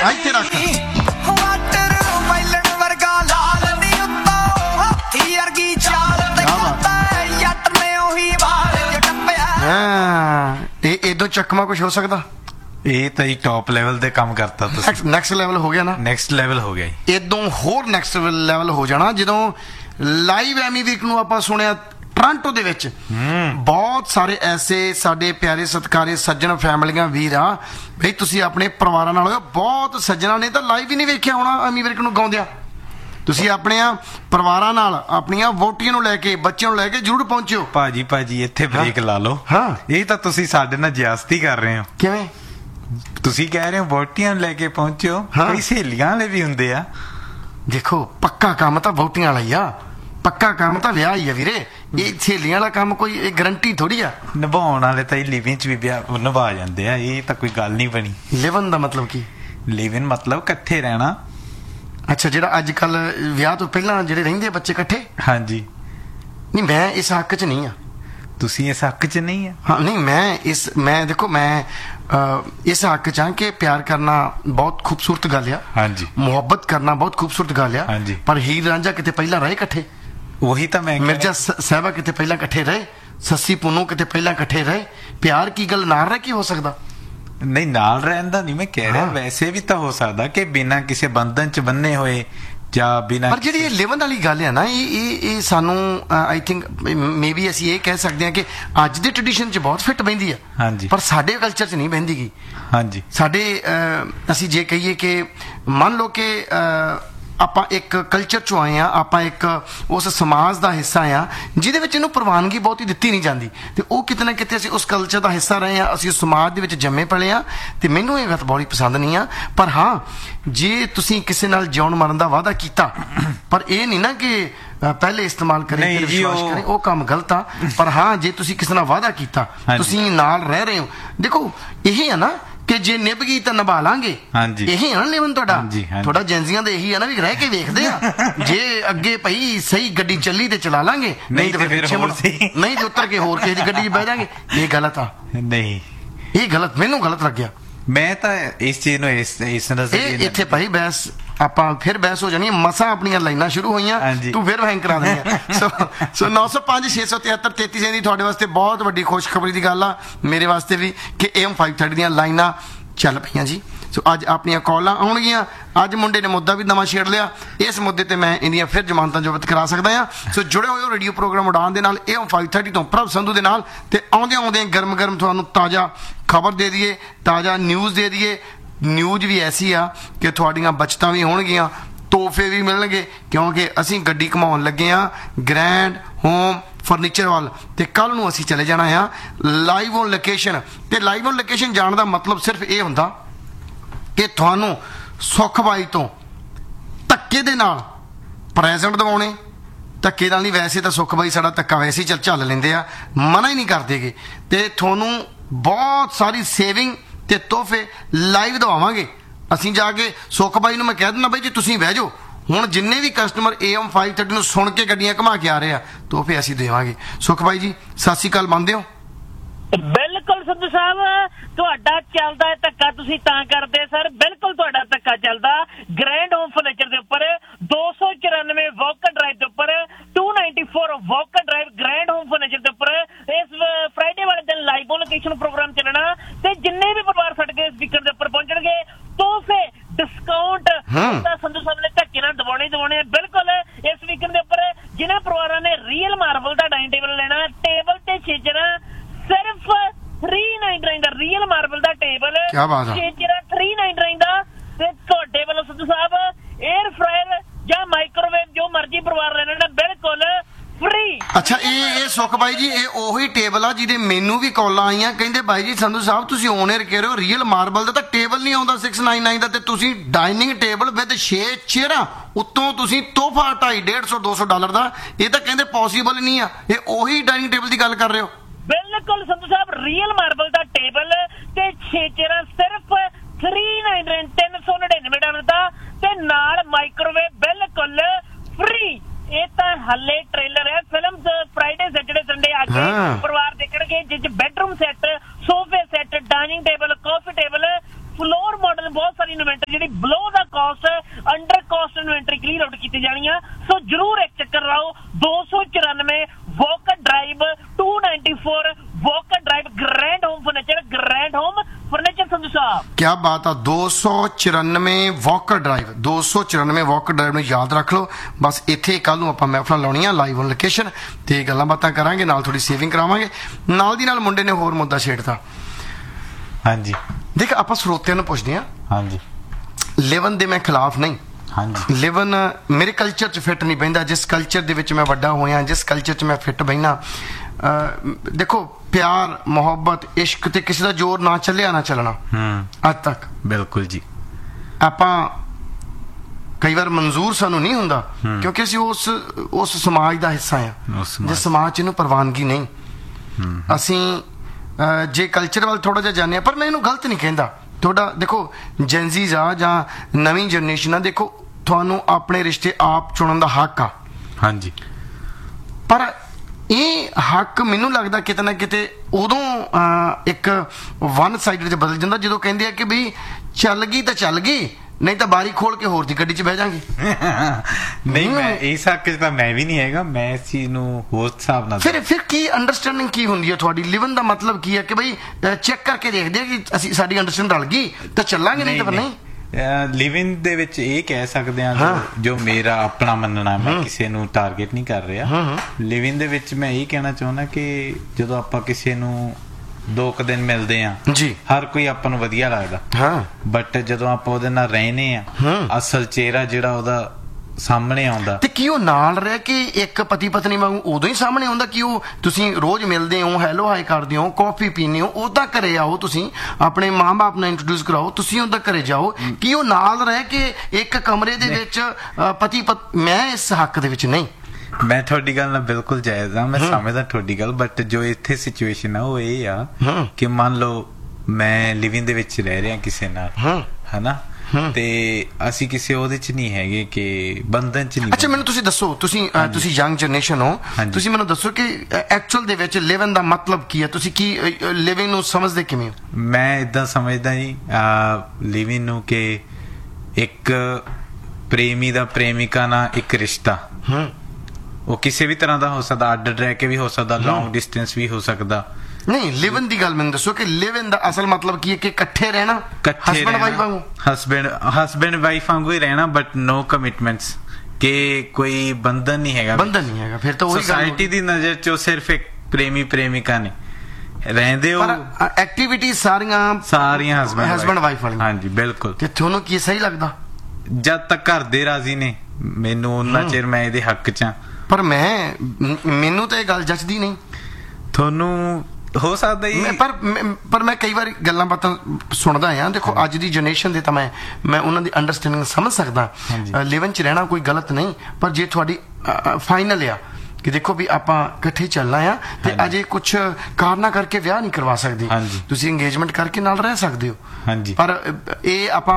ਇੱਥੇ ਰੱਖ। ਇਹ ਇਦੋਂ ਚੱਕਮਾ ਕੁਛ ਹੋ ਸਕਦਾ? ਇਹ ਤਾਂ ਹੀ ਟੌਪ ਲੈਵਲ ਦੇ ਕੰਮ ਕਰਤਾ ਤੁਸੀਂ। ਨੈਕਸਟ ਲੈਵਲ ਹੋ ਗਿਆ ਨਾ? ਨੈਕਸਟ ਲੈਵਲ ਹੋ ਗਿਆ ਜੀ। ਇਦੋਂ ਹੋਰ ਨੈਕਸਟ ਲੈਵਲ ਹੋ ਜਾਣਾ ਜਦੋਂ ਲਾਈਵ ਐਮੀ ਵੀਕ ਨੂੰ ਆਪਾਂ ਸੁਣਿਆ ਟੋਰਾਂਟੋ ਦੇ ਵਿੱਚ। ਬਹੁਤ ਸਾਰੇ ਐਸੇ ਸਾਡੇ ਪਿਆਰੇ ਸਤਿਕਾਰੇ ਸੱਜਣ ਫੈਮਲੀਆਂ ਵੀਰ ਆ ਬਈ, ਤੁਸੀਂ ਆਪਣੇ ਪਰਿਵਾਰਾਂ ਨਾਲ ਹੋਇਓ। ਬਹੁਤ ਸੱਜਣਾ ਨੇ ਤਾਂ ਲਾਈਵ ਹੀ ਨਹੀਂ ਵੇਖਿਆ ਹੋਣਾ ਐਮੀ ਵੀਕ ਨੂੰ ਗਾਉਂਦਿਆਂ। ਤੁਸੀਂ ਆਪਣੀਆਂ ਪਰਿਵਾਰਾਂ ਨਾਲ, ਆਪਣੀਆਂ ਵੋਟੀਆਂ ਨੂੰ ਲੈ ਕੇ, ਬੱਚਿਆਂ ਨੂੰ ਲੈ ਕੇ ਜ਼ਰੂਰ ਪਹੁੰਚਿਓ। ਭਾਜੀ ਇੱਥੇ ਬ੍ਰੇਕ ਲਾ ਲਓ। ਹਾਂ, ਇਹ ਤਾਂ ਤੁਸੀਂ ਸਾਡੇ ਨਾਲ ਜ਼ਿਆਦਤੀ ਕਰ ਰਹੇ ਹੋ। ਕਿਵੇਂ? ਤੁਸੀਂ ਕਹਿ ਰਹੇ ਹੋ ਵੋਟੀਆਂ ਲੈ ਕੇ ਪਹੁੰਚਿਓ, ਕਈ ਸਹੇਲੀਆਂ ਵਾਲੇ ਵੀ ਹੁੰਦੇ ਆ। ਦੇਖੋ, ਪੱਕਾ ਕੰਮ ਤਾਂ ਵੋਟੀਆਂ ਵਾਲਾ ਹੀ ਆ, ਪੱਕਾ ਕੰਮ ਤਾਂ ਵਿਆਹ ਹੀ ਆ ਵੀਰੇ। ਇਹ ਸਹੇਲੀਆਂ ਵਾਲਾ ਕੰਮ ਕੋਈ ਇਹ ਗਰੰਟੀ ਥੋੜੀ ਆ। ਨਿਭਾਉਣ ਵਾਲੇ ਤਾਂ ਲਿਵਿੰਗ ਚ ਵੀ ਨਿਭਾ ਜਾਂਦੇ ਆ, ਇਹ ਤਾਂ ਕੋਈ ਗੱਲ ਨਹੀਂ ਬਣੀ। ਲਿਵਨ ਦਾ ਮਤਲਬ ਕੀ? ਲਿਵਿੰਗ ਮਤਲਬ ਇਕੱਠੇ ਰਹਿਣਾ। ਅੱਛਾ, ਜਿਹੜਾ ਅੱਜ ਕੱਲ ਵਿਆਹ ਤੋਂ ਪਹਿਲਾਂ ਜਿਹੜੇ ਰਹਿੰਦੇ ਬੱਚੇ ਇਕੱਠੇ? ਹਾਂਜੀ। ਨਹੀਂ, ਮੈਂ ਇਸ ਹੱਕ 'ਚ ਨਹੀਂ ਆ। ਤੁਸੀਂ ਇਸ ਹੱਕ 'ਚ ਨਹੀਂ ਆ? ਹਾਂ, ਨਹੀਂ, ਮੈਂ ਦੇਖੋ, ਮੈਂ ਇਸ ਹੱਕ 'ਚ ਆ ਕਿ ਪਿਆਰ ਕਰਨਾ ਬਹੁਤ ਖੂਬਸੂਰਤ ਗੱਲ ਆ। ਹਾਂਜੀ। ਮੁਹੱਬਤ ਕਰਨਾ ਬਹੁਤ ਖੂਬਸੂਰਤ ਗੱਲ ਆ। ਹਾਂਜੀ। ਪਰ ਹੀਰ ਰਾਂਝਾ ਕਿਤੇ ਪਹਿਲਾਂ ਰਹੇ ਇਕੱਠੇ? ਉਹੀ ਤਾਂ ਮੈਂ। ਮਿਰਜ਼ਾ ਸਾਹਿਬਾ ਕਿਤੇ ਪਹਿਲਾਂ ਇਕੱਠੇ ਰਹੇ? ਸੱਸੀ ਪੁੰਨੂ ਕਿਤੇ ਪਹਿਲਾਂ ਇਕੱਠੇ ਰਹੇ? ਪਿਆਰ ਕੀ ਗੱਲ ਨਾਲ ਰਹਿ ਕੀ ਹੋ ਸਕਦਾ? ਨਹੀਂ, ਨਾਲ ਰਹਿਣ ਦਾ ਨਹੀਂ ਮੈਂ ਕਹਿ ਰਿਹਾ। ਵੈਸੇ ਵੀ ਤਾਂ ਹੋ ਸਕਦਾ ਕਿ ਬਿਨਾਂ ਕਿਸੇ ਬੰਧਨ ਚ ਬੰਨੇ ਹੋਏ ਜਾਂ ਬਿਨਾਂ। ਪਰ ਜਿਹੜੀ ਇਹ ਲਿਵਨ ਵਾਲੀ ਗੱਲ ਹੈ ਨਾ, ਇਹ ਸਾਨੂੰ ਆਈ ਥਿੰਕ ਮੇਬੀ ਅਸੀਂ ਇਹ ਕਹਿ ਸਕਦੇ ਹਾਂ ਕਿ ਅੱਜ ਦੇ ਟ੍ਰੈਡੀਸ਼ਨ 'ਚ ਬਹੁਤ ਫਿੱਟ ਬਹਿੰਦੀ ਆ। ਹਾਂਜੀ। ਪਰ ਸਾਡੇ ਕਲਚਰ 'ਚ ਨਹੀਂ ਬਹਿੰਦੀ ਗੀ। ਹਾਂਜੀ। ਸਾਡੇ ਅਸੀਂ ਜੇ ਕਹੀਏ ਕਿ ਮੰਨ ਲਓ ਕਿ ਆਪਾਂ ਇੱਕ ਕਲਚਰ 'ਚੋਂ ਆਏ ਆ, ਆਪਾਂ ਇੱਕ ਉਸ ਸਮਾਜ ਦਾ ਹਿੱਸਾ ਆ ਜਿਹਦੇ ਵਿੱਚ ਇਹਨੂੰ ਪ੍ਰਵਾਨਗੀ ਬਹੁਤੀ ਦਿੱਤੀ ਨਹੀਂ ਜਾਂਦੀ, ਤੇ ਉਹ ਕਿਤੇ ਨਾ ਕਿਤੇ ਅਸੀਂ ਉਸ ਕਲਚਰ ਦਾ ਹਿੱਸਾ ਰਹੇ ਆ, ਅਸੀਂ ਉਸ ਸਮਾਜ ਦੇ ਵਿੱਚ ਜੰਮੇ ਪਲੇ ਆ, ਤੇ ਮੈਨੂੰ ਇਹ ਗੱਲ ਬਹੁਤ ਪਸੰਦ ਨਹੀਂ ਆ। ਪਰ ਹਾਂ, ਜੇ ਤੁਸੀਂ ਕਿਸੇ ਨਾਲ ਜਿਉਣ ਮਰਨ ਦਾ ਵਾਅਦਾ ਕੀਤਾ, ਪਰ ਇਹ ਨਹੀਂ ਨਾ ਕਿ ਪਹਿਲੇ ਇਸਤੇਮਾਲ ਕਰੇ ਫਿਰ ਵਿਸ਼ਵਾਸ ਕਰੇ, ਉਹ ਕੰਮ ਗਲਤ ਆ। ਪਰ ਹਾਂ, ਜੇ ਤੁਸੀਂ ਕਿਸੇ ਨਾਲ ਵਾਅਦਾ ਕੀਤਾ, ਤੁਸੀਂ ਨਾਲ ਰਹਿ ਰਹੇ ਹੋ, ਦੇਖੋ ਇਹ ਆ ਨਾ ਕਿ ਜੇ ਨਿਭ ਗਈ ਤਾਂ ਨਿਭਾ ਲਾਂਗੇ। ਇਹੀ ਆ ਨਾ ਲਿਵਨ ਤੁਹਾਡਾ ਜੈਂਜ਼ੀਆਂ ਦਾ ਇਹੀ ਆ ਨਾ ਵੀ ਰਹਿ ਕੇ ਵੇਖਦੇ ਆ। ਜੇ ਅੱਗੇ ਭਾਈ ਸਹੀ ਗੱਡੀ ਚੱਲੀ ਤੇ ਚਲਾ ਲਾਂਗੇ, ਨਹੀਂ ਤੇ ਫਿਰ ਨਹੀਂ ਤੇ ਉੱਤਰ ਕੇ ਹੋਰ ਕਿਸੇ ਦੀ ਗੱਡੀ 'ਚ ਬਹਿ ਜਾਾਂਗੇ। ਇਹ ਗਲਤ ਆ। ਨਹੀਂ, ਇਹ ਗਲਤ, ਮੈਨੂੰ ਗਲਤ ਲੱਗਿਆ। ਮੈਂ ਤਾਂ ਇਸ ਚੀਜ਼ ਨੂੰ ਇਸ ਨਜ਼ਰੀਏ ਇੱਥੇ ਭਾਈ ਬਹਿਸ, ਆਪਾਂ ਫਿਰ ਬਹਿਸ ਹੋ ਜਾਣੀ। ਮਸਾਂ ਆਪਣੀਆਂ ਲਾਈਨਾਂ ਸ਼ੁਰੂ ਹੋਈਆਂ, ਤੂੰ ਫਿਰ ਹੈਂਗ ਕਰਾ ਦੇਣੀ। ਸੋ 905 673 33 ਦੀ ਤੁਹਾਡੇ ਵਾਸਤੇ ਬਹੁਤ ਵੱਡੀ ਖੁਸ਼ਖਬਰੀ ਦੀ ਗੱਲ ਆ, ਮੇਰੇ ਵਾਸਤੇ ਵੀ, ਕਿ AM 530 ਦੀਆਂ ਲਾਈਨਾਂ ਚੱਲ ਪਈਆਂ ਜੀ। ਸੋ ਅੱਜ ਆਪਣੀਆਂ ਕਾਲਾਂ ਆਉਣਗੀਆਂ। ਅੱਜ ਮੁੰਡੇ ਨੇ ਮੁੱਦਾ ਵੀ ਨਵਾਂ ਛੇੜ ਲਿਆ, ਇਸ ਮੁੱਦੇ ਤੇ ਮੈਂ ਇਹਦੀਆਂ ਫਿਰ ਜ਼ਮਾਨਤਾਂ ਜ਼ਬਤ ਕਰਾ ਸਕਦਾ ਆ। ਸੋ ਜੁੜੇ ਹੋਏ ਹੋ ਰੇਡੀਓ ਪ੍ਰੋਗਰਾਮ ਉਡਾਨ ਦੇ ਨਾਲ, AM 530 ਤੋਂ ਪ੍ਰਭ ਸੰਧੂ ਦੇ ਨਾਲ, ਤੇ ਆਉਂਦੇ ਗਰਮ ਗਰਮ ਤੁਹਾਨੂੰ ਤਾਜ਼ਾ ਖਬਰ ਦੇ ਦਈਏ, ਤਾਜ਼ਾ ਨਿਊਜ਼ ਦੇ ਦਈਏ। ਨਿਊਜ਼ ਵੀ ਐਸੀ ਆ ਕਿ ਤੁਹਾਡੀਆਂ ਬਚਤਾਂ ਵੀ ਹੋਣਗੀਆਂ, ਤੋਹਫੇ ਵੀ ਮਿਲਣਗੇ, ਕਿਉਂਕਿ ਅਸੀਂ ਗੱਡੀ ਘਮਾਉਣ ਲੱਗੇ ਆ ਗ੍ਰੈਂਡ ਹੋਮ ਫਰਨੀਚਰ ਵੱਲ, ਤੇ ਕੱਲ ਨੂੰ ਅਸੀਂ ਚਲੇ ਜਾਣਾ ਆ ਲਾਈਵ ਔਨ ਲੋਕੇਸ਼ਨ। ਤੇ ਲਾਈਵ ਔਨ ਲੋਕੇਸ਼ਨ ਜਾਣ ਦਾ ਮਤਲਬ ਸਿਰਫ ਇਹ ਹੁੰਦਾ ਕਿ ਤੁਹਾਨੂੰ ਸੁੱਖ ਬਾਈ ਤੋਂ ਧੱਕੇ ਦੇ ਨਾਲ ਪ੍ਰੈਜ਼ੈਂਟ ਦਿਵਾਉਣੇ। ਧੱਕੇ ਨਾਲ ਨਹੀਂ, ਵੈਸੇ ਤਾਂ ਸੁੱਖ ਬਾਈ ਸਾਡਾ ਧੱਕਾ ਵੈਸੇ ਹੀ ਚੱਲ ਲੈਂਦੇ ਆ, ਮਨਾ ਹੀ ਨਹੀਂ ਕਰਦੇਗੇ, ਤੇ ਤੁਹਾਨੂੰ ਬਹੁਤ ਸਾਰੀ ਸੇਵਿੰਗ ਤੇ ਤੋਹਫੇ ਲਾਈਵ ਦਵਾਵਾਂਗੇ। ਅਸੀਂ ਜਾ ਕੇ ਸੁੱਖ ਬਾਈ ਨੂੰ ਮੈਂ ਕਹਿ ਦਿੰਦਾ, ਬਾਈ ਜੀ ਤੁਸੀਂ ਬਹਿ ਜਾਓ, ਹੁਣ ਜਿੰਨੇ ਵੀ ਕਸਟਮਰ AM 530 ਨੂੰ ਸੁਣ ਕੇ ਗੱਡੀਆਂ ਘੁਮਾ ਕੇ ਆ ਰਹੇ ਆ, ਤੋਹਫੇ ਅਸੀਂ ਦੇਵਾਂਗੇ। ਸੁੱਖ ਬਾਈ ਜੀ ਸਤਿ ਸ਼੍ਰੀ ਅਕਾਲ, ਮੰਨਦੇ ਹੋ? ਬਿਲਕੁਲ ਸੰਧੂ ਸਾਹਿਬ, ਤੁਹਾਡਾ ਚੱਲਦਾ ਹੈ ਧੱਕਾ, ਤੁਸੀਂ ਤਾਂ ਕਰਦੇ ਸਰ। ਬਿਲਕੁਲ ਤੁਹਾਡਾ ਧੱਕਾ ਚੱਲਦਾ ਗ੍ਰੈਂਡ ਹੋਮ ਫਰਨੀਚਰ ਦੇ ਉੱਪਰ, 294 ਵੋਕਰ ਡਰਾਈਵ ਦੇ ਉੱਪਰ, 294 walker drive grand home furniture ਦੇ ਉੱਪਰ। ਇਸ ਫਰਾਈਡੇ ਵਾਲੇ ਦਿਨ ਲਾਈਵ ਲੋਕੇਸ਼ਨ ਪ੍ਰੋਗਰਾਮ ਚੱਲਣਾ, ਤੇ ਜਿੰਨੇ ਵੀ ਪਰਿਵਾਰ ਸਾਡੇ ਸਪੀਕਰ ਦੇ ਉੱਪਰ ਪਹੁੰਚਣਗੇ, ਤੋਹਫੇ ਡਿਸਕਾਊਂਟ ਤਾਂ ਸੰਧੂ ਸਾਹਿਬ ਨੇ ਧੱਕੇ ਨਾਲ ਦਵਾਉਣੇ। ਬਿਲਕੁਲ ਇਸ ਵੀਕਐਂਡ ਦੇ ਉੱਪਰ ਜਿਨ੍ਹਾਂ ਪਰਿਵਾਰਾਂ ਨੇ ਰੀਅਲ ਮਾਰਬਲ ਦਾ ਡਾਈਨਿੰਗ ਟੇਬਲ ਲੈਣਾ, ਟੇਬਲ ਤੇ ਛੇਜਰਾ ਸਿਰਫ 399 ਦਾ, ਰੀਅਲ ਮਾਰਬਲ ਦਾ ਟੇਬਲ ਛੇਜਰਾ 399 ਦਾ, ਤੇ ਤੁਹਾਡੇ ਵੱਲੋਂ ਸੰਧੂ ਸਾਹਿਬ 에ਅਰ ਫਰਾਇਰ ਜਾਂ ਮਾਈਕ੍ਰੋਵੇਵ ਜੋ ਮਰਜ਼ੀ ਪਰਿਵਾਰ ਲੈਣਾ ਨਾ, ਬਿਲਕੁਲ ਫ੍ਰੀ। ਅੱਛਾ, ਇਹ ਸੁੱਖ ਬਾਈ ਜੀ, ਇਹ ਉਹੀ ਟੇਬਲ ਆ ਜਿਹਦੇ ਮੈਨੂੰ ਵੀ ਕਾਲਾਂ ਆਈਆਂ, ਕਹਿੰਦੇ ਬਾਈ ਜੀ ਸੰਧੂ ਸਾਹਿਬ ਤੁਸੀਂ ਔਨ 에ਅਰ ਕਹਿ ਰਹੇ ਹੋ ਰੀਅਲ ਮਾਰਬਲ ਦਾ ਤਾਂ ਟੇਬਲ ਨਹੀਂ ਆਉਂਦਾ 699 ਦਾ, ਤੇ ਤੁਸੀਂ ਡਾਈਨਿੰਗ ਟੇਬਲ ਵਿਦ 6 ਚੇਅਰਾਂ ਉੱਤੋਂ ਤੁਸੀਂ ਤੋਹਫਾ $250 $200 ਦਾ, ਇਹ ਤਾਂ ਕਹਿੰਦੇ ਪੋਸੀਬਲ ਨਹੀਂ ਆ। ਇਹ ਉਹੀ ਡਾਈਨਿੰਗ ਟੇਬਲ ਦੀ ਗੱਲ ਕਰ ਰਹੇ ਹੋ? ਬਿਲਕੁਲ ਸੰਧੂ ਸਾਹਿਬ, ਰੀਅਲ ਮਾਰਬਲ ਦਾ ਟੇਬਲ ਤੇ 6 ਚੇਅਰਾਂ ਸਿਰਫ 399 ਦਾ, ਤੇ ਨਾਲ ਮਾਈਕ੍ਰੋਵੇਵ ਬਿਲਕੁਲ ਫ੍ਰੀ। ਇਹ ਤਾਂ ਹੱਲੇ ਟ੍ਰੇਲਰ ਹੈ, ਫਿਲਮ ਫਰਾਈਡੇ ਸੈਟਰਡੇ ਸੰਡੇ ਆ ਕੇ ਪਰਿਵਾਰ ਦੇਖਣਗੇ, ਜਿਸ ਚ ਬੈਡਰੂਮ ਸੈੱਟ, ਸੋਫੇ ਸੈੱਟ, ਡਾਈਨਿੰਗ ਟੇਬਲ, ਕਾਫੀ ਟੇਬਲ, ਫਲੋਰ ਮਾਡਲ, ਬਹੁਤ ਸਾਰੀ ਇਨਵੈਂਟਰੀ ਐਂਟਰ ਜਿਹੜੀ ਬਿਲੋ ਦਾ ਕਾਸਟ ਅੰਡਰ ਕਾਸਟ ਨੂੰ ਐਂਟਰੀ ਕਲੀਅਰ ਆਊਟ ਕੀਤੀ ਜਾਣੀ ਆ। ਸੋ ਜਰੂਰ ਇੱਕ ਚੱਕਰ ਲਾਓ। 294 walker drive 294 walker drive grand home furniture Sandhu ਸਾਹਿਬ। ਕੀ ਬਾਤ ਆ। 294 ਵੋਕਰ ਡਰਾਈਵ 294 ਵੋਕਰ ਡਰਾਈਵ ਨੂੰ ਯਾਦ ਰੱਖ ਲਓ। ਬਸ ਇੱਥੇ ਕੱਲ ਨੂੰ ਆਪਾਂ ਮਹਿਫਲਾਂ ਲਾਉਣੀਆਂ ਲਾਈਵ ਔਨ ਲੋਕੇਸ਼ਨ ਤੇ ਗੱਲਾਂ ਬਾਤਾਂ ਕਰਾਂਗੇ, ਨਾਲ ਥੋੜੀ ਸੇਵਿੰਗ ਕਰਾਵਾਂਗੇ। ਨਾਲ ਦੀ ਨਾਲ ਮੁੰਡੇ ਨੇ ਹੋਰ ਮੁੱਦਾ ਛੇੜਤਾ। ਹਾਂਜੀ ਦੇਖ ਆਪਾਂ ਸਰੋਤਿਆਂ ਨੂੰ ਪੁੱਛਦੇ ਹਾਂ। ਹਾਂਜੀ ਲਿਵਨ ਦੇ ਮੈਂ ਖਿਲਾਫ ਨਹੀਂ। ਹਾਂਜੀ ਲਿਵਨ ਮੇਰੇ ਕਲਚਰ 'ਚ ਫਿੱਟ ਨਹੀਂ ਬਹਿੰਦਾ। ਜਿਸ ਕਲਚਰ ਦੇ ਵਿੱਚ ਮੈਂ ਵੱਡਾ ਹੋਇਆ, ਜਿਸ ਕਲਚਰ 'ਚ ਮੈਂ ਫਿੱਟ ਬਹਿਣਾ, ਦੇਖੋ ਪਿਆਰ ਮੁਹੱਬਤ ਇਸ਼ਕ ਤੇ ਕਿਸੇ ਦਾ ਜ਼ੋਰ ਨਾ ਚੱਲਿਆ ਨਾ ਚੱਲਣਾ ਅੱਜ ਤੱਕ। ਬਿਲਕੁਲ ਜੀ। ਆਪਾਂ ਕਈ ਵਾਰ ਮਨਜ਼ੂਰ ਸਾਨੂੰ ਨਹੀਂ ਹੁੰਦਾ ਕਿਉਂਕਿ ਅਸੀਂ ਉਸ ਸਮਾਜ ਦਾ ਹਿੱਸਾ ਆ ਜਿਸ ਸਮਾਜ 'ਚ ਇਹਨੂੰ ਪ੍ਰਵਾਨਗੀ ਨਹੀਂ। ਅਸੀਂ ਜੇ ਕਲਚਰ ਵੱਲ ਥੋੜਾ ਜਿਹਾ ਜਾਂਦੇ ਆ, ਪਰ ਮੈਂ ਇਹਨੂੰ ਗਲਤ ਨਹੀਂ ਕਹਿੰਦਾ। ਤੁਹਾਡਾ ਦੇਖੋ ਜੈਨਜ਼ੀਜ਼ ਆ ਜਾਂ ਨਵੀਂ ਜਨਰੇਸ਼ਨ ਆ, ਦੇਖੋ ਤੁਹਾਨੂੰ ਆਪਣੇ ਰਿਸ਼ਤੇ ਆਪ ਚੁਣਨ ਦਾ ਹੱਕ ਆ। ਹਾਂਜੀ ਪਰ ਇਹ ਹੱਕ ਮੈਨੂੰ ਲੱਗਦਾ ਕਿਤੇ ਨਾ ਕਿਤੇ ਉਦੋਂ ਇੱਕ ਵਨ ਸਾਈਡਡ 'ਚ ਬਦਲ ਜਾਂਦਾ ਜਦੋਂ ਕਹਿੰਦੇ ਆ ਕਿ ਬਈ ਚੱਲ ਗਈ ਤਾਂ ਚੱਲ ਗਈ, ਨਹੀਂ ਤਾਂ ਬਾਰੀ ਖੋਲ ਕੇ ਹੋਰ ਦੀ ਗੱਡੀ 'ਚ ਬਹਿ ਜਾਾਂਗੇ। ਨਹੀਂ ਮੈਂ ਇਸ ਹੱਕ 'ਚ ਤਾਂ ਮੈਂ ਵੀ ਨਹੀਂ ਹੈਗਾ। ਮੈਂ ਇਸ ਚੀਜ਼ ਨੂੰ ਹੋਰ ਹਿਸਾਬ ਨਾਲ ਫਿਰ ਕੀ ਅੰਡਰਸਟੈਂਡਿੰਗ ਕੀ ਹੁੰਦੀ ਹੈ ਤੁਹਾਡੀ? ਲਿਵਨ ਦਾ ਮਤਲਬ ਕੀ ਹੈ ਕਿ ਬਈ ਚੈੱਕ ਕਰਕੇ ਦੇਖਦੇ ਆ ਕਿ ਅਸੀਂ ਸਾਡੀ ਅੰਡਰਸਟੈਂਡ ਰਲ ਗਈ ਤਾਂ ਚੱਲਾਂਗੇ, ਨਹੀਂ ਤਾਂ ਨਹੀਂ। ਲਿਵਿੰਗ ਦੇ ਵਿੱਚ ਇਹ ਕਹਿ ਸਕਦੇ ਆ ਜੋ ਮੇਰਾ ਆਪਣਾ ਮੰਨਣਾ, ਮੈਂ ਕਿਸੇ ਨੂੰ ਟਾਰਗੇਟ ਨਹੀਂ ਕਰ ਰਿਹਾ। ਲਿਵਿੰਗ ਦੇ ਵਿੱਚ ਮੈਂ ਇਹ ਕਹਿਣਾ ਚਾਹੁੰਦਾ ਕਿ ਜਦੋਂ ਆਪਾਂ ਕਿਸੇ ਨੂੰ 2 ਦਿਨ ਮਿਲਦੇ ਆ ਜੀ, ਹਰ ਕੋਈ ਆਪਾਂ ਨੂੰ ਵਧੀਆ ਲੱਗਦਾ, ਬਟ ਜਦੋਂ ਆਪਾਂ ਉਹਦੇ ਨਾਲ ਰਹਿਨੇ ਆ ਅਸਲ ਚਿਹਰਾ ਜਿਹੜਾ ਉਹਦਾ ਸਾਹਮਣੇ ਆਉਂਦਾ। ਤੇ ਕੀ ਉਹ ਨਾਲ ਰਹਿ ਕੇ ਇੱਕ ਪਤੀ ਪਤਨੀ ਵਾਂਗੂ ਉਦੋਂ ਹੀ ਸਾਹਮਣੇ ਆਉਂਦਾ ਕਿ ਉਹ ਤੁਸੀਂ ਰੋਜ਼ ਮਿਲਦੇ ਹੋ, ਹੈਲੋ ਹਾਈ ਕਰਦੇ ਹੋ, ਕਾਫੀ ਪੀਂਦੇ ਹੋ, ਉਹਦਾ ਘਰੇ ਆਓ, ਤੁਸੀਂ ਆਪਣੇ ਮਾਂ-ਬਾਪ ਨਾਲ ਇੰਟਰੋਡਿਊਸ ਕਰਾਓ, ਤੁਸੀਂ ਉਹਦਾ ਘਰੇ ਜਾਓ। ਕੀ ਉਹ ਨਾਲ ਰਹਿ ਕੇ ਇੱਕ ਕਮਰੇ ਦੇ ਵਿੱਚ ਮੈਂ ਇਸ ਹੱਕ ਦੇ ਵਿੱਚ ਨਹੀਂ। ਮੈਂ ਤੁਹਾਡੀ ਗੱਲ ਨਾਲ ਬਿਲਕੁਲ ਜਾਇਜ਼ ਆ, ਮੈਂ ਸਮਝਦਾ ਤੁਹਾਡੀ ਗੱਲ, ਬਟ ਜੋ ਇੱਥੇ ਸਿਚੁਏਸ਼ਨ ਆ ਉਹ ਇਹ ਆ ਕਿ ਮੰਨ ਲਓ ਮੈਂ ਲਿਵਿੰਗ ਦੇ ਵਿੱਚ ਰਹਿ ਰਿਹਾ ਕਿਸੇ ਨਾਲ, ਹਨਾ, ਤੇ ਅਸੀਂ ਕਿਸੇ ਉਹਦੇ ਚ ਨਹੀਂ ਹੈਗੇ ਕਿ ਬੰਧਨ ਚ ਨਹੀਂ। ਅੱਛਾ ਮੈਨੂੰ ਤੁਸੀਂ ਦੱਸੋ, ਤੁਸੀਂ ਯੰਗ ਜਨਰੇਸ਼ਨ ਹੋ, ਤੁਸੀਂ ਮੈਨੂੰ ਦੱਸੋ ਕਿ ਐਕਚੁਅਲ ਦੇ ਵਿੱਚ ਲਿਵਿੰਗ ਦਾ ਮਤਲਬ ਕੀ ਹੈ? ਤੁਸੀਂ ਕੀ ਲਿਵਿੰਗ ਨੂੰ ਸਮਝਦੇ ਕਿਵੇਂ ਹੋ? ਮੈਂ ਇਦਾਂ ਸਮਝਦਾ ਜੀ ਲਿਵਿੰਗ ਨੂੰ ਕਿ ਇੱਕ ਪ੍ਰੇਮੀ ਦਾ ਪ੍ਰੇਮਿਕਾ ਨਾਲ ਇੱਕ ਰਿਸ਼ਤਾ, ਉਹ ਕਿਸੇ ਵੀ ਤਰ੍ਹਾਂ ਦਾ ਹੋ ਸਕਦਾ, ਅੱਡ ਰਹਿ ਕੇ ਵੀ ਹੋ ਸਕਦਾ, ਲੌਂਗ ਡਿਸਟੈਂਸ ਵੀ ਹੋ ਸਕਦਾ। ਨਹੀਂ, ਲਿਵਿੰਗ ਦੀ ਗੱਲ ਮੈਨੂੰ ਦੱਸੋ ਕਿ ਲਿਵਿੰਗ ਦਾ ਅਸਲ ਮਤਲਬ ਕੀ ਹੈ? ਕਿ ਇਕੱਠੇ ਰਹਿਣਾ, ਹਸਬੈਂਡ ਵਾਈਫ ਵਾਂਗੂ, ਹਸਬੈਂਡ ਵਾਈਫ ਵਾਂਗੂ ਹੀ ਰਹਿਣਾ, ਬਟ ਨੋ ਕਮਿਟਮੈਂਟਸ, ਕਿ ਕੋਈ ਬੰਧਨ ਨਹੀਂ ਹੈਗਾ। ਬੰਧਨ ਨਹੀਂ ਹੈਗਾ। ਫਿਰ ਤਾਂ ਉਹੀ ਸੋਸਾਇਟੀ ਦੀ ਨਜ਼ਰ 'ਚ ਸਿਰਫ ਇੱਕ ਪ੍ਰੇਮੀ ਪ੍ਰੇਮਿਕਾ ਨੇ ਰਹਿੰਦੇ ਹੋ, ਪਰ ਐਕਟੀਵਿਟੀ ਸਾਰੀਆਂ ਹਸਬੈਂਡ ਵਾਈਫ ਵਾਲੀਆਂ। ਹਾਂਜੀ ਬਿਲਕੁਲ। ਤੇ ਤੁਹਾਨੂੰ ਕੀ ਸਹੀ ਲੱਗਦਾ? ਜਦ ਤੱਕ ਘਰ ਦੇ ਰਾਜ਼ੀ ਨੇ, ਮੈਨੂੰ ਉਹਨਾਂ ਚਿਰ ਮੈਂ ਇਹਦੇ ਹੱਕ 'ਚ ਆ। ਪਰ ਮੈਨੂੰ ਤਾਂ ਇਹ ਗੱਲ ਜੱਚਦੀ ਨਹੀਂ। ਤੁਹਾਨੂੰ ਹੋ ਸਕਦਾ ਹੀ, ਪਰ ਮੈਂ ਕਈ ਵਾਰ ਗੱਲਾਂ ਬਾਤਾਂ ਸੁਣਦਾ ਆ। ਦੇਖੋ ਅੱਜ ਦੀ ਜਨਰੇਸ਼ਨ ਦੇ ਤਾਂ ਮੈਂ ਉਹਨਾਂ ਦੀ ਅੰਡਰਸਟੈਂਡਿੰਗ ਸਮਝ ਸਕਦਾ। ਲਿਵਿੰਗ 'ਚ ਰਹਿਣਾ ਕੋਈ ਗਲਤ ਨਹੀਂ, ਪਰ ਜੇ ਤੁਹਾਡੀ ਫਾਈਨਲ ਆ ਕਿ ਦੇਖੋ ਵੀ ਆਪਾਂ ਇਕੱਠੇ ਚੱਲਣਾ ਆ ਤੇ ਅਜੇ ਕੁਝ ਕਾਰਨਾਂ ਕਰਕੇ ਵਿਆਹ ਨਹੀਂ ਕਰਵਾ ਸਕਦੇ, ਤੁਸੀਂ ਇੰਗੇਜਮੈਂਟ ਕਰਕੇ ਨਾਲ ਰਹਿ ਸਕਦੇ ਹੋ। ਪਰ ਇਹ ਆਪਾਂ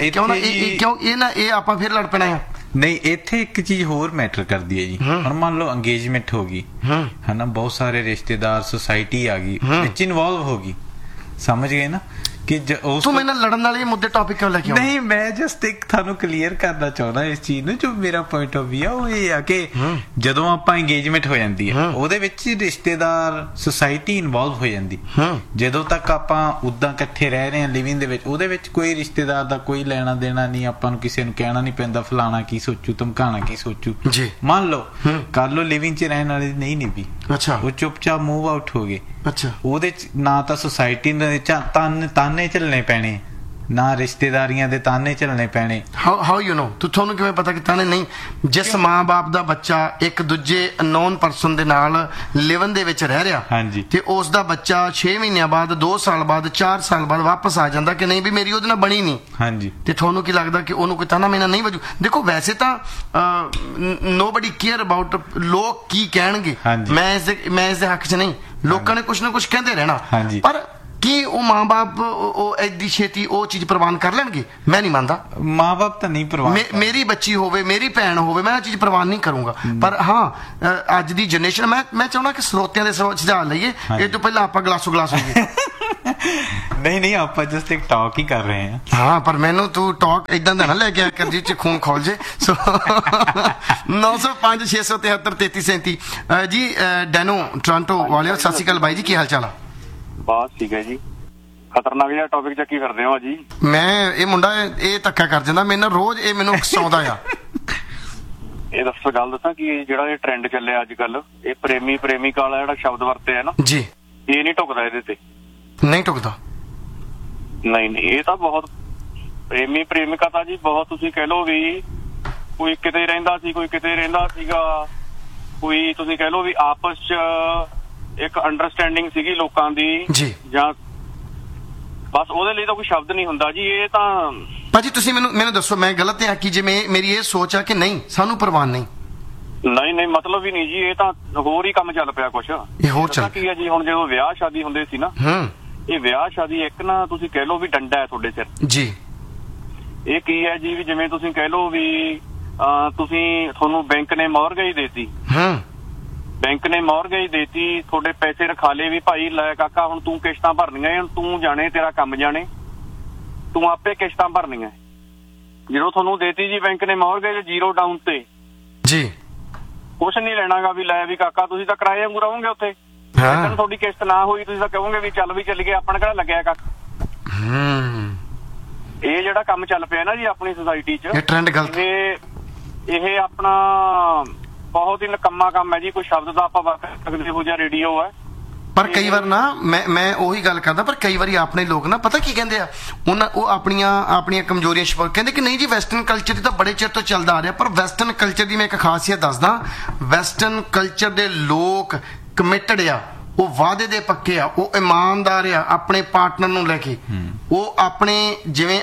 ਇਹ ਆਪਾਂ ਫਿਰ ਲੜ ਪੈਣਾ ਆ। ਨਹੀਂ, ਇੱਥੇ ਇੱਕ ਚੀਜ਼ ਹੋਰ ਮੈਟਰ ਕਰਦੀ ਹੈ ਜੀ। ਹੁਣ ਮੰਨ ਲਓ ਅੰਗੇਜਮੈਂਟ ਹੋ ਗਈ, ਹਨਾ, ਬਹੁਤ ਸਾਰੇ ਰਿਸ਼ਤੇਦਾਰ, ਸੁਸਾਇਟੀ ਆ ਗਈ ਵਿੱਚ ਇਨਵੋਲਵ ਹੋ ਗਈ, ਸਮਝ ਗਏ ਨਾ ਕਿ ਤੂੰ ਮੇਰੇ ਨਾਲ ਲੜਨ ਵਾਲੇ ਮੁੱਦੇ ਟੌਪਿਕ ਕਿਉਂ ਲੈ ਕੇ ਆਉਂਦਾ? ਨਹੀਂ, ਮੈਂ ਜਸਟ ਇੱਕ ਤੁਹਾਨੂੰ ਕਲੀਅਰ ਕਰਨਾ ਚਾਹੁੰਦਾ ਇਸ ਚੀਜ਼ ਨੂੰ। ਜੋ ਮੇਰਾ ਪੁਆਇੰਟ ਆਫ ਵਿਊ ਆ ਉਹ ਇਹ ਆ ਕਿ ਜਦੋਂ ਆਪਾਂ ਇੰਗੇਜਮੈਂਟ ਹੋ ਜਾਂਦੀ ਹੈ ਉਹਦੇ ਵਿੱਚ ਰਿਸ਼ਤੇਦਾਰ, ਸੁਸਾਇਟੀ ਇਨਵੋਲਵ ਹੋ ਜਾਂਦੀ। ਜਦੋਂ ਤੱਕ ਆਪਾਂ ਉਦਾਂ ਇਕੱਠੇ ਰਹਿ ਰਹੇ ਹਾਂ ਲਿਵਿੰਗ ਦੇ ਵਿੱਚ, ਉਹਦੇ ਵਿੱਚ ਕੋਈ ਰਿਸ਼ਤੇਦਾਰ ਦਾ ਕੋਈ ਲੈਣਾ ਦੇਣਾ ਨਹੀਂ। ਆਪਾਂ ਨੂੰ ਕਿਸੇ ਨੂੰ ਕਹਿਣਾ ਨਹੀਂ ਪੈਂਦਾ ਫਲਾਣਾ ਕੀ ਸੋਚੂ, ਧਮਕਾਣਾ ਕੀ ਸੋਚੂ। ਮੰਨ ਲਓ ਕਰ ਲਓ ਲਿਵਿੰਗ 'ਚ ਰਹਿਣ ਵਾਲੇ ਨਹੀਂ ਨਿਭੀ, ਉਹ ਚੁੱਪਚਾਪ ਮੂਵ ਆਊਟ ਹੋ ਗਏ। ਉਹਦੇ 'ਚ ਨਾ ਤਾਂ ਸੁਸਾਇਟੀ ਦੇ ਤਾਨੇ ਝੱਲਣੇ ਪੈਣੇ, ਨਾ ਰਿਸ਼ਤੇਦਾਰੀਆਂ ਦੇ ਤਾਨੇ ਝੱਲਣੇ ਪੈਣੇ। How you know? ਤੁਹਾਨੂੰ ਕਿਵੇਂ ਪਤਾ ਕਿ ਤਾਨੇ ਨਹੀਂ? ਜਿਸ ਮਾਂ-ਬਾਪ ਦਾ ਬੱਚਾ ਇੱਕ ਦੂਜੇ ਅਨਨੋਨ ਪਰਸਨ ਦੇ ਨਾਲ ਲਿਵਨ ਦੇ ਵਿੱਚ ਰਹਿ ਰਿਹਾ ਤੇ ਉਸ ਦਾ ਬੱਚਾ 6 ਮਹੀਨਿਆਂ ਬਾਅਦ, 2 ਸਾਲ ਬਾਅਦ, 4 ਸਾਲ ਬਾਅਦ ਵਾਪਸ ਆ ਜਾਂਦਾ ਕਿ ਨਹੀਂ ਵੀ ਮੇਰੀ ਉਹਦੇ ਨਾਲ ਬਣੀ ਨਹੀਂ, ਤੇ ਤੁਹਾਨੂੰ ਕੀ ਲੱਗਦਾ ਕਿ ਉਹਨੂੰ ਕੋਈ ਤਾਨਾ ਮੇਨਾ ਨਹੀਂ ਵਜੂ? ਦੇਖੋ ਵੈਸੇ ਤਾਂ ਨੋਬਡੀ ਕੇਅਰ ਅਬਾਊਟ ਲੋਕ ਕੀ ਕਹਿਣਗੇ। ਮੈਂ ਇਸ ਦੇ ਹੱਕ 'ਚ ਨਹੀਂ, ਲੋਕਾਂ ਨੇ ਕੁਛ ਨਾ ਕੁਛ ਕਹਿੰਦੇ ਰਹਿਣਾ, ਪਰ ਕੀ ਉਹ ਮਾਂ-ਬਾਪ ਉਹ ਐਡੀ ਛੇਤੀ ਉਹ ਚੀਜ਼ ਪ੍ਰਵਾਨ ਕਰ ਲੈਣਗੇ? ਮੈਂ ਨਹੀਂ ਮੰਨਦਾ। ਮਾਂ-ਬਾਪ ਤਾਂ ਨਹੀਂ ਪ੍ਰਵਾਨ। ਮੇਰੀ ਬੱਚੀ ਹੋਵੇ, ਮੇਰੀ ਭੈਣ ਹੋਵੇ, ਮੈਂ ਉਹ ਚੀਜ਼ ਪ੍ਰਵਾਨ ਨਹੀਂ ਕਰੂੰਗਾ। ਪਰ ਅੱਜ ਦੀ ਜਨਰੇਸ਼ਨ, ਮੈਂ ਚਾਹੁੰਦਾ ਕਿ ਸਰੋਤਿਆਂ ਦੇ ਸੁਝਾਅ ਲਈਏ। ਇਹ ਤੋਂ ਪਹਿਲਾਂ ਆਪਾਂ ਗਲਾਸੋ ਗਲਾਸ ਹੋਈਏ। नहीं ਆਪਾਂ ਜਸਟ ਇੱਕ ਟਾਕ ਹੀ ਕਰ ਰਹੇ ਹਾਂ। ਹਾਂ ਪਰ ਮੈਨੂੰ ਤੂੰ ਟਾਕ ਇਦਾਂ ਦਾ ਨਾ ਲੈ ਕੇ ਆ ਕਰ ਜਿਹ ਚ ਖੂਨ ਖੋਲ ਜੇ। ਸੋ 905 673 3337 ਜੀ ਡੈਨੋ ਟੋਰਾਂਟੋ ਵਾਲਿਓ ਸਤਿ ਸ਼੍ਰੀ ਅਕਾਲ ਬਾਈ ਜੀ, ਕੀ ਹਾਲ ਚਾਲ ਆ? ਬਸ ਠੀਕ ਹੈ ਜੀ। ਖਤਰਨਾਕ ਜਿਹਾ ਟੌਪਿਕ ਚੱਕੀ ਫਿਰਦੇ ਹੋ ਜੀ। ਮੈਂ ਇਹ ਮੁੰਡਾ ਇਹ ਧੱਕਾ ਕਰ ਜਾਂਦਾ ਮੇਰੇ ਨਾਲ ਰੋਜ਼, ਇਹ ਮੈਨੂੰ ਉਕਸਾਉਂਦਾ ਆ। ਇਹ ਦੱਸੋ ਗੱਲ ਦੱਸਾਂ ਕਿ ਜਿਹੜਾ ਇਹ ਟ੍ਰੈਂਡ ਚੱਲਿਆ ਅੱਜ ਕੱਲ, ਇਹ ਪ੍ਰੇਮੀ ਪ੍ਰੇਮਿਕਾ ਵਾਲਾ ਜਿਹੜਾ ਸ਼ਬਦ ਵਰਤਿਆ ਨਾ ਜੀ, ਇਹ ਨਹੀਂ ਢੁਕਦਾ ਇਹਦੇ ਤੇ। ਨਹੀਂ ਟੁਕਦਾ। ਨਹੀਂ ਇਹ ਤਾਂ ਬਹੁਤ ਪ੍ਰੇਮੀ ਪ੍ਰੇਮਿਕਾ ਤਾਂ ਜੀ ਬਹੁਤ, ਤੁਸੀਂ ਕਹਿ ਲਓ ਵੀ ਕੋਈ ਕਿਤੇ ਰਹਿੰਦਾ ਸੀ, ਕੋਈ ਕਿਤੇ ਰਹਿੰਦਾ ਸੀਗਾ, ਕੋਈ ਤੁਸੀਂ ਕਹਿ ਲਓ ਵੀ ਆਪਸ ਚ ਇੱਕ ਅੰਡਰਸਟੈਂਡਿੰਗ ਸੀਗੀ ਲੋਕਾਂ ਦੀ ਜੀ, ਜਾਂ ਬਸ ਉਹਦੇ ਲਈ ਤਾਂ ਕੋਈ ਸ਼ਬਦ ਨਹੀਂ ਹੁੰਦਾ ਜੀ। ਇਹ ਤਾਂ ਭਾਜੀ ਤੁਸੀਂ ਮੈਨੂੰ ਦੱਸੋ ਮੈਂ ਗਲਤ ਆ ਕਿ ਜਿਵੇਂ ਮੇਰੀ ਇਹ ਸੋਚ ਆ ਕਿ ਨਹੀਂ ਸਾਨੂੰ ਪ੍ਰਵਾਨ ਨਹੀਂ? ਨਹੀਂ ਮਤਲਬ ਹੀ ਨਹੀਂ ਜੀ, ਇਹ ਤਾਂ ਹੋਰ ਹੀ ਕੰਮ ਚੱਲ ਪਿਆ ਕੁਛ। ਇਹ ਹੋਰ ਚੱਲ ਕੀ ਹੈ ਜੀ, ਹੁਣ ਜਦੋਂ ਵਿਆਹ ਸ਼ਾਦੀ ਹੁੰਦੇ ਸੀ ਨਾ, ਇਹ ਵਿਆਹ ਸ਼ਾਦੀ ਇੱਕ ਨਾ ਤੁਸੀਂ ਕਹਿ ਲਓ ਵੀ ਡੰਡਾ ਹੈ ਤੁਹਾਡੇ ਸਿਰ ਜੀ। ਇਹ ਕੀ ਹੈ ਜੀ, ਵੀ ਜਿਵੇਂ ਤੁਸੀਂ ਕਹਿ ਲਓ ਵੀ ਤੁਹਾਨੂੰ ਬੈਂਕ ਨੇ ਮੌਰਗੇਜ ਦੇਤੀ, ਬੈਂਕ ਨੇ ਮੌਰਗੇਜ ਦੇਤੀ, ਤੁਹਾਡੇ ਪੈਸੇ ਰਖਾ ਲਏ ਵੀ ਭਾਈ ਲੈ ਕਾਕਾ ਹੁਣ ਤੂੰ ਕਿਸ਼ਤਾਂ ਭਰਨੀਆਂ, ਹੁਣ ਤੂੰ ਜਾਣੇ ਤੇਰਾ ਕੰਮ ਜਾਣੇ, ਤੂੰ ਆਪੇ ਕਿਸ਼ਤਾਂ ਭਰਨੀਆਂ। ਜਦੋਂ ਤੁਹਾਨੂੰ ਦੇਤੀ ਜੀ ਬੈਂਕ ਨੇ ਮੌਰਗੇਜ 0 ਡਾਊਨ ਤੇ ਜੀ, ਕੁਛ ਨਹੀਂ ਲੈਣਾਗਾ ਵੀ ਲੈ ਵੀ ਕਾਕਾ ਤੁਸੀਂ ਤਾਂ ਕਿਰਾਏ ਵਾਂਗੂ ਰਹੋਗੇ ਉੱਥੇ, ਤੁਹਾਡੀ ਕਿਸ਼ਤ ਨਾ ਹੋਈ ਤੁਸੀਂ ਤਾਂ ਕਹੋਗੇ ਵੀ ਚੱਲ ਗਏ ਆਪਣਾ ਕਿਹੜਾ ਲੱਗਿਆ ਕਾਕਾ। ਇਹ ਜਿਹੜਾ ਕੰਮ ਚੱਲ ਪਿਆ ਨਾ ਜੀ ਆਪਣੀ ਸੁਸਾਇਟੀ 'ਚ, ਇਹ ਟ੍ਰੈਂਡ ਗਲਤ, ਇਹ ਆਪਣਾ ਬਹੁਤ ਹੀ ਨਕੰਮਾ ਕੰਮ ਹੈ ਜੀ। ਕੋਈ ਸ਼ਬਦ ਦਾ ਆਪਾਂ ਵਰਤ ਸਕਦੇ ਹੋ ਜਾਂ ਰੇਡੀਓ ਹੈ। ਪਰ ਕਈ ਵਾਰ ਨਾ ਮੈਂ ਉਹੀ ਗੱਲ ਕਰਦਾ, ਪਰ ਕਈ ਵਾਰੀ ਆਪਣੇ ਲੋਕ ਨਾ ਪਤਾ ਕੀ ਕਹਿੰਦੇ ਆ, ਉਹ ਆਪਣੀਆਂ ਕਮਜ਼ੋਰੀਆਂ ਛੁਪਾ ਕਹਿੰਦੇ ਕਿ ਨਹੀਂ ਜੀ ਵੈਸਟਰਨ ਕਲਚਰ ਤਾਂ ਬੜੇ ਚਿਰ ਤੋਂ ਚੱਲਦਾ ਆ ਰਿਹਾ। ਪਰ ਵੈਸਟਰਨ ਕਲਚਰ ਦੀ ਮੈਂ ਇੱਕ ਖਾਸੀਅਤ ਦੱਸਦਾ, ਵੈਸਟਰਨ ਕਲਚਰ ਦੇ ਲੋਕ ਕਮਿਟਡ ਆ, ਉਹ ਵਾਅਦੇ ਦੇ ਪੱਕੇ ਆ, ਉਹ ਇਮਾਨਦਾਰ ਆ ਆਪਣੇ ਪਾਰਟਨਰ ਨੂੰ ਲੈ ਕੇ। ਉਹ ਆਪਣੇ ਜਿਵੇਂ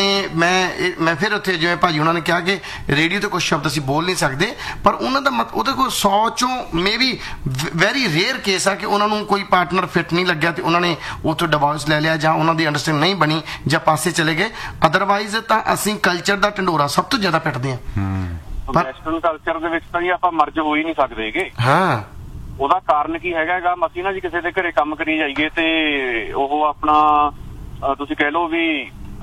ਮੈਂ ਫਿਰ ਉੱਥੇ ਜਿਵੇਂ ਭਾਜੀ ਉਹਨਾਂ ਨੇ ਕਿਹਾ ਕਿ ਰੇਡੀਓ ਤੇ ਕੁਝ ਸ਼ਬਦ ਅਸੀਂ ਬੋਲ ਨਹੀਂ ਸਕਦੇ, ਪਰ ਉਹਨਾਂ ਦਾ ਉਹਦੇ ਕੋਲ 100 ਚੋਂ ਮੇਬੀ ਵੈਰੀ ਰੇਅਰ ਕੇਸ ਆ ਕਿ ਉਹਨਾਂ ਨੂੰ ਕੋਈ ਪਾਰਟਨਰ ਫਿੱਟ ਨਹੀਂ ਲੱਗਿਆ ਤੇ ਉਹਨਾਂ ਨੇ ਉੱਥੋਂ ਡਿਵੋਰਸ ਲੈ ਲਿਆ ਜਾਂ ਉਹਨਾਂ ਦੀ ਅੰਡਰਸਟੈਂਡਿੰਗ ਨਹੀਂ ਬਣੀ ਜਾਂ ਪਾਸੇ ਚਲੇ ਗਏ। ਅਦਰਵਾਈਜ਼ ਤਾਂ ਅਸੀਂ ਕਲਚਰ ਦਾ ਢੰਡੋਰਾ ਸਭ ਤੋਂ ਜ਼ਿਆਦਾ ਪਿੱਟਦੇ ਹਾਂ। ਵੈਸਟਰਨ ਕਲਚਰ ਦੇ ਵਿੱਚ ਤਾਂ ਜੀ ਆਪਾਂ ਮਰਜ ਹੋ ਹੀ ਨਹੀਂ ਸਕਦੇ ਹੈਗੇ। ਹਾਂ, ਉਹਦਾ ਕਾਰਨ ਕੀ ਹੈਗਾ ਅਸੀਂ ਨਾ ਜੀ ਕਿਸੇ ਦੇ ਘਰੇ ਕੰਮ ਕਰੀ ਜਾਈਏ ਤੇ ਉਹ ਆਪਣਾ ਤੁਸੀਂ ਕਹਿ ਲਓ ਵੀ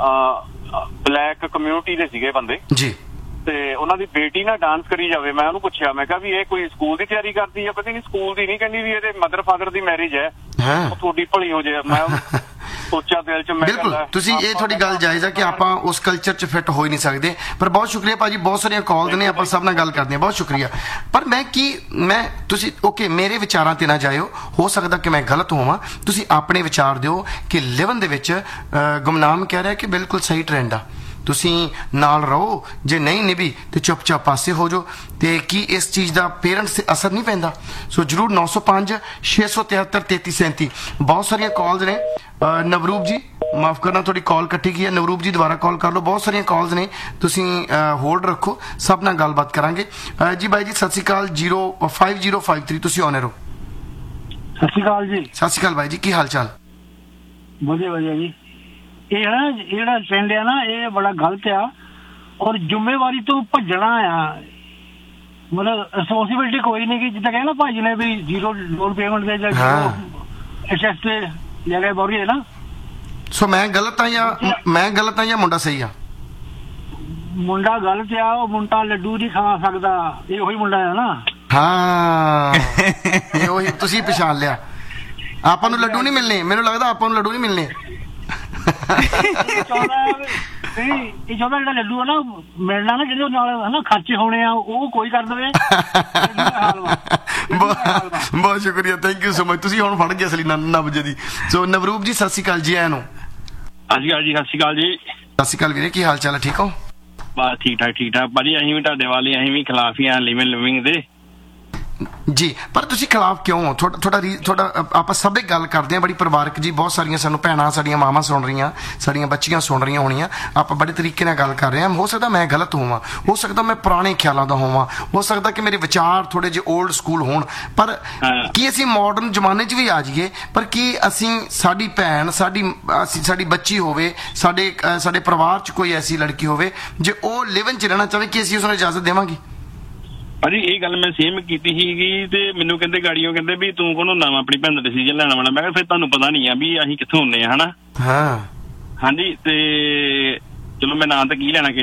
ਬਲੈਕ ਕਮਿਊਨਿਟੀ ਦੇ ਸੀਗੇ ਬੰਦੇ ਜੀ, ਤੇ ਉਹਨਾਂ ਦੀ ਬੇਟੀ ਨਾ ਡਾਂਸ ਕਰੀ ਜਾਵੇ। ਮੈਂ ਉਹਨੂੰ ਪੁੱਛਿਆ, ਮੈਂ ਕਿਹਾ ਵੀ ਇਹ ਕੋਈ ਸਕੂਲ ਦੀ ਤਿਆਰੀ ਕਰਦੀ ਹੈ? ਕਹਿੰਦੀ ਨਹੀਂ ਸਕੂਲ ਦੀ ਨਹੀਂ, ਕਹਿੰਦੀ ਵੀ ਇਹਦੇ ਮਦਰ ਫਾਦਰ ਦੀ ਮੈਰਿਜ ਹੈ, ਉਹ ਤੁਹਾਡੀ ਭਲੀ ਹੋ ਜਾਏ। ਮੈਂ ਸੋਚਿਆ ਦਿਲ 'ਚ, ਮੈਂ ਬਿਲਕੁਲ ਤੁਸੀਂ ਇਹ ਤੁਹਾਡੀ ਗੱਲ ਜਾਇਜ਼ ਹੈ ਕਿ ਆਪਾਂ ਉਸ ਕਲਚਰ 'ਚ ਫਿੱਟ ਹੋ ਹੀ ਨਹੀਂ ਸਕਦੇ। ਪਰ ਬਹੁਤ ਸ਼ੁਕਰੀਆ ਭਾਜੀ, ਬਹੁਤ ਸਾਰੀਆਂ ਕਾਲਸ ਨੇ, ਆਪਾਂ ਸਭ ਨਾਲ ਗੱਲ ਕਰਦੇ ਹਾਂ, ਬਹੁਤ ਸ਼ੁਕਰੀਆ। ਪਰ ਤੁਸੀਂ ਓਕੇ ਮੇਰੇ ਵਿਚਾਰਾਂ ਤੇ ਨਾ ਜਾਇਓ, ਹੋ ਸਕਦਾ ਕਿ ਮੈਂ ਗਲਤ ਹੋਵਾਂ, ਤੁਸੀਂ ਆਪਣੇ ਵਿਚਾਰ ਦਿਓ ਕਿ ਲਿਵਨ ਦੇ ਵਿੱਚ ਗੁਮਨਾਮ ਕਹਿ ਰਿਹਾ ਕਿ ਬਿਲਕੁਲ ਸਹੀ ਟ੍ਰੈਂਡ ਆ, ਤੁਸੀਂ ਨਾਲ ਰਹੋ, ਜੇ ਨਹੀਂ ਨਿਭੀ ਤੇ ਚੁੱਪਚਾਪ ਪਾਸੇ ਹੋ ਜਾਓ। ਤੇ ਕੀ ਇਸ ਚੀਜ਼ ਦਾ ਪੇਰੈਂਟਸ ਤੇ ਅਸਰ ਨਹੀਂ ਪੈਂਦਾ? ਸੋ ਜਰੂਰ 905 673 3337 ਬਹੁਤ ਸਾਰੀਆਂ ਕਾਲਸ ਨੇ। ਨਵਰੂਪ ਜੀ ਮਾਫ ਕਰਨਾ ਤੁਹਾਡੀ ਕਾਲ ਕੱਟੀ ਗਈ ਹੈ, ਨਵਰੂਪ ਜੀ ਦੁਬਾਰਾ ਕਾਲ ਕਰ ਲਓ। ਬਹੁਤ ਸਾਰੀਆਂ ਕਾਲਸ ਨੇ, ਤੁਸੀਂ ਹੋਲਡ ਰੱਖੋ, ਸਭ ਨਾਲ ਗੱਲਬਾਤ ਕਰਾਂਗੇ। ਜੀ ਬਾਈ ਜੀ ਸਤਿ ਸ਼੍ਰੀ ਅਕਾਲ, 5053 ਤੁਸੀਂ ਆਨ ਹੋ। ਸਤਿ ਸ਼੍ਰੀ ਅਕਾਲ ਜੀ। ਸਤਿ ਸ਼੍ਰੀ ਅਕਾਲ ਬਾਈ ਜੀ, ਕੀ ਹਾਲ ਚਾਲ? ਵਧੀਆ ਜੀ। ਇਹ ਨਾ ਜਿਹੜਾ ਟ੍ਰੈਂਡ ਆ ਨਾ ਇਹ ਬੜਾ ਗਲਤ ਆ, ਔਰ ਜ਼ਿੰਮੇਵਾਰੀ ਤੋਂ ਭੱਜਣਾ ਆ, ਮਤਲਬ ਰਿਸਪੌਂਸਿਬਿਲਿਟੀ ਕੋਈ ਨਹੀਂ। ਕਿ ਜਿੱਦਾਂ ਕਹਿੰਦਾ ਭਾਜੀ ਨੇ ਵੀ 0 ਲੋਨ ਪੇਮੈਂਟ ਦੇ ਜਾਂ ਐਸਐਸ ਤੇ ਲੈ ਗਏ ਬੋਰੀ ਹੈ ਨਾ। ਸੋ ਮੈਂ ਗਲਤ ਆ ਜਾਂ ਮੁੰਡਾ ਸਹੀ ਆ? ਮੁੰਡਾ ਗਲਤ ਆ, ਉਹ ਮੁੰਡਾ ਲੱਡੂ ਨਹੀਂ ਖਾ ਸਕਦਾ, ਇਹ ਉਹੀ ਮੁੰਡਾ ਆ ਨਾ। ਹਾਂ ਇਹ ਉਹੀ, ਤੁਸੀਂ ਪਛਾਣ ਲਿਆ। ਆਪਾਂ ਨੂੰ ਲੱਡੂ ਨਹੀਂ ਮਿਲਣੇ, ਮੈਨੂੰ ਲੱਗਦਾ ਆਪਾਂ ਨੂੰ ਲੱਡੂ ਨਹੀਂ ਮਿਲਣੇ। ਇਹ ਚਾਹੁੰਦਾ ਜਿਹੜਾ ਲੱਡੂ ਆ ਨਾ ਮਿਲਣਾ ਨਾ, ਜਿਹੜੇ ਨਾਲ ਹਨਾ ਖਰਚੇ ਹੋਣੇ ਆ, ਉਹ ਕੋਈ ਕਰ ਦੇਵੇ। ਬਹੁਤ ਸ਼ੁਕਰੀਆ, ਥੈਂਕ ਯੂ ਸੋ ਮਚ। ਤੁਸੀਂ ਹੁਣ ਫੜ ਗਏ ਅਸਲੀ ਨਬਜ ਦੀ। ਸੋ ਨਵਰੂਪ ਜੀ ਸਤਿ ਸ਼੍ਰੀ ਅਕਾਲ ਜੀ, ਆਇਆਂ ਨੂੰ। ਹਾਂਜੀ ਜੀ ਸਤਿ ਸ਼੍ਰੀ ਅਕਾਲ ਜੀ। ਸਤਿ ਸ਼੍ਰੀ ਅਕਾਲ ਵੀਰੇ, ਕੀ ਹਾਲ ਚਾਲ ਹੈ? ਠੀਕ ਹੋ? ਬਸ ਠੀਕ ਠਾਕ ਭਾਜੀ। ਅਸੀਂ ਵੀ ਤੁਹਾਡੇ ਵਾਲੇ, ਅਸੀਂ ਵੀ ਖਿਲਾਫ ਹੀ ਆ ਲਿਵਿੰਗ ਦੇ ਜੀ। ਪਰ ਤੁਸੀਂ ਖਿਲਾਫ ਕਿਉਂ ਹੋ? ਤੁਹਾਡਾ ਆਪਾਂ ਸਭ ਇੱਕ ਗੱਲ ਕਰਦੇ ਹਾਂ, ਬੜੀ ਪਰਿਵਾਰਕ ਜੀ, ਬਹੁਤ ਸਾਰੀਆਂ ਸਾਨੂੰ ਭੈਣਾਂ, ਸਾਡੀਆਂ ਮਾਵਾਂ ਸੁਣ ਰਹੀਆਂ, ਸਾਡੀਆਂ ਬੱਚੀਆਂ ਸੁਣ ਰਹੀਆਂ ਹੋਣੀਆਂ, ਆਪਾਂ ਬੜੇ ਤਰੀਕੇ ਨਾਲ ਗੱਲ ਕਰ ਰਹੇ ਹਾਂ। ਹੋ ਸਕਦਾ ਮੈਂ ਗਲਤ ਹੋਵਾਂ, ਹੋ ਸਕਦਾ ਮੈਂ ਪੁਰਾਣੇ ਖਿਆਲਾਂ ਦਾ ਹੋਵਾਂ, ਹੋ ਸਕਦਾ ਕਿ ਮੇਰੇ ਵਿਚਾਰ ਥੋੜੇ ਜਿਹੇ 올ਡ ਸਕੂਲ ਹੋਣ, ਪਰ ਕੀ ਅਸੀਂ ਮਾਡਰਨ ਜ਼ਮਾਨੇ 'ਚ ਵੀ ਆ ਜਾਈਏ? ਪਰ ਕੀ ਅਸੀਂ ਸਾਡੀ ਭੈਣ, ਸਾਡੀ ਬੱਚੀ ਹੋਵੇ, ਸਾਡੇ ਪਰਿਵਾਰ 'ਚ ਕੋਈ ਐਸੀ ਲੜਕੀ ਹੋਵੇ ਜੇ ਉਹ ਲਿਵਨ 'ਚ ਰਹਿਣਾ ਚਾਹਵੇ, ਕਿ ਅਸੀਂ ਉਸ ਨੂੰ ਇਜਾਜ਼ਤ ਦੇਵਾਂਗੇ? ਭਾਜੀ ਇਹ ਗੱਲ ਮੈਂ ਸੇਮ ਕੀਤੀ ਸੀਗੀ ਤੇ ਮੈਨੂੰ ਕਹਿੰਦੇ ਗਾੜੀਆਂ ਕਹਿੰਦੇ ਵੀ ਤੂੰ ਕੋਲੋਂ ਨਵਾਂ ਆਪਣੀ ਭੈਣ ਦਾ ਡਿਸੀਜਨ ਲੈਣ ਵਾਲਾ। ਮੈਂ ਕਿਹਾ ਫਿਰ ਤੁਹਾਨੂੰ ਪਤਾ ਨਹੀਂ ਆ ਵੀ ਅਸੀਂ ਕਿੱਥੋਂ ਹੁੰਦੇ ਆ ਹਨਾ। ਹਾਂ ਹਾਂਜੀ ਤੇ ਚਲੋ ਮੈਂ ਨਾਂ ਤਾਂ ਕੀ ਲੈਣਾ